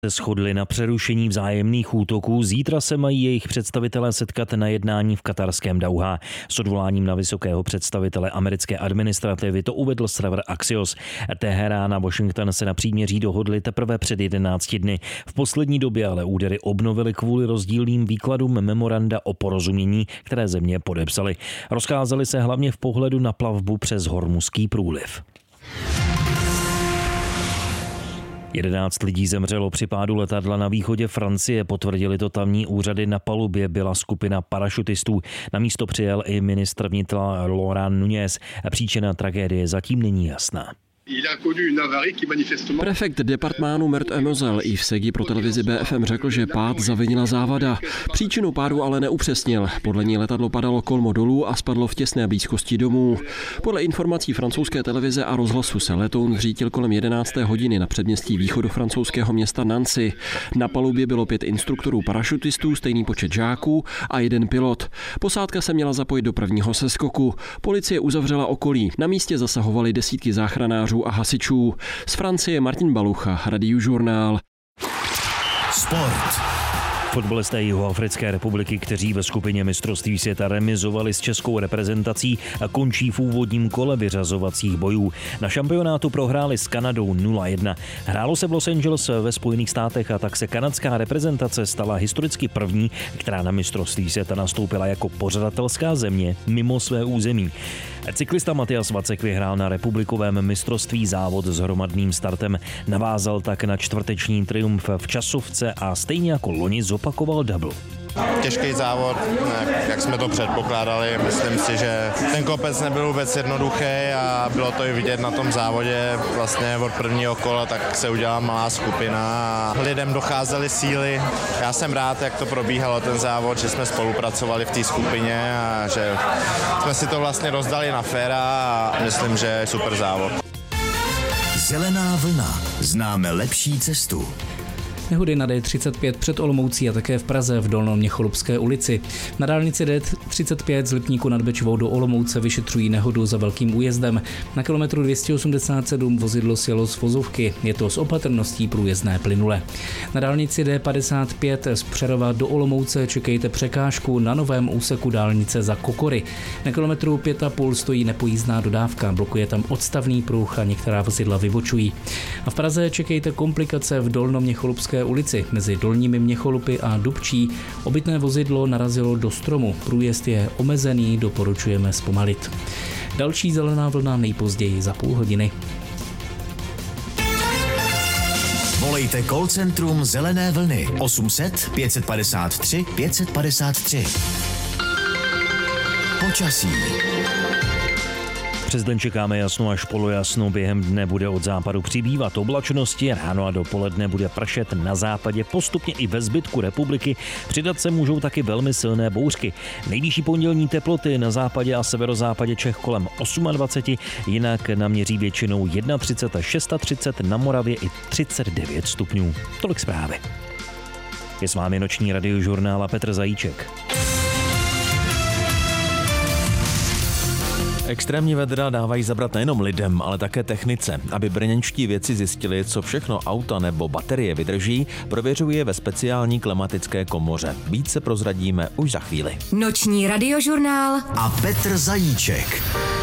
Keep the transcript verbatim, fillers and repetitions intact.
Shodli na přerušení vzájemných útoků. Zítra se mají jejich představitelé setkat na jednání v katarském Dauhá. S odvoláním na vysokého představitele americké administrativy to uvedl server Axios. Teherán a Washington se na příměří dohodli teprve před jedenácti dny. V poslední době ale údery obnovily kvůli rozdílným výkladům memoranda o porozumění, které země podepsaly. Rozcházely se hlavně v pohledu na plavbu přes Hormuzský průliv. Jedenáct lidí zemřelo při pádu letadla na východě Francie, potvrdili to tamní úřady. Na palubě byla skupina parašutistů. Na místo přijel i ministr vnitra Laurent Nunez. Příčina tragédie zatím není jasná. Prefekt departmánu Meurthe-et-Moselle Yves Segui pro televizi B F M řekl, že pád zavinila závada. Příčinu pádu ale neupřesnil. Podle ní letadlo padalo kolmo dolů a spadlo v těsné blízkosti domů. Podle informací francouzské televize a rozhlasu se letoun zřítil kolem jedenácté hodiny na předměstí východofrancouzského města Nancy. Na palubě bylo pět instruktorů parašutistů, stejný počet žáků a jeden pilot. Posádka se měla zapojit do prvního seskoku. Policie uzavřela okolí. Na místě zasahovali desítky záchranářů a hasičů. Z Francie Martin Balucha, Radiožurnál. Sport. Fotbalisté Jihoafrické republiky, kteří ve skupině mistrovství světa remizovali s českou reprezentací, končí v úvodním kole vyřazovacích bojů. Na šampionátu prohráli s Kanadou nula jedna. Hrálo se v Los Angeles ve Spojených státech a tak se kanadská reprezentace stala historicky první, která na mistrovství světa nastoupila jako pořadatelská země mimo své území. Cyklista Matias Vacek vyhrál na republikovém mistrovství závod s hromadným startem. Navázal tak na čtvrteční triumf v časovce a stejně jako loni zopakoval double. Těžký závod, jak jsme to předpokládali. Myslím si, že ten kopec nebyl vůbec jednoduchý a bylo to i vidět na tom závodě. Vlastně od prvního kola tak se udělala malá skupina a lidem docházely síly. Já jsem rád, jak to probíhalo ten závod, že jsme spolupracovali v té skupině a že jsme si to vlastně rozdali na féra a myslím, že je super závod. Zelená vlna. Známe lepší cestu. Nehody na D třicet pět před Olomoucí a také v Praze v Dolnoměcholupské ulici. Na dálnici D třicet pět z Lipníku nad Bečvou do Olomouce vyšetřují nehodu za velkým újezdem. Na kilometru dvě stě osmdesát sedm vozidlo sjelo z vozovky, je to s opatrností průjezdné plynule. Na dálnici D padesát pět z Přerova do Olomouce čekejte překážku na novém úseku dálnice za Kokory. Na kilometru pět a půl stojí nepojízdná dodávka, blokuje tam odstavný pruh a některá vozidla vybočují. A v Praze čekejte komplikace v Dolnoměcholupské ulici mezi Dolními Měcholupy a Dubčí. Obytné vozidlo narazilo do stromu. Průjezd je omezený, doporučujeme zpomalit. Další zelená vlna nejpozději za půl hodiny. Volejte call centrum Zelené vlny osm set pět padesát tři pět padesát tři. Počasí. Přes den čekáme jasno až polojasno, během dne bude od západu přibývat oblačnosti, ráno a dopoledne bude pršet na západě, postupně i ve zbytku republiky. Přidat se můžou taky velmi silné bouřky. Nejvyšší pondělní teploty na západě a severozápadě Čech kolem dvacet osm, jinak naměří většinou třicet jedna až třicet šest, na Moravě i třicet devět stupňů. Tolik zprávy. Je s vámi noční radiožurnál a Petr Zajíček. Extrémní vedra dávají zabrat nejenom lidem, ale také technice. Aby brněnští vědci zjistili, co všechno auta nebo baterie vydrží, prověřují je ve speciální klimatické komoře. Více prozradíme už za chvíli. Noční radiožurnál a Petr Zajíček.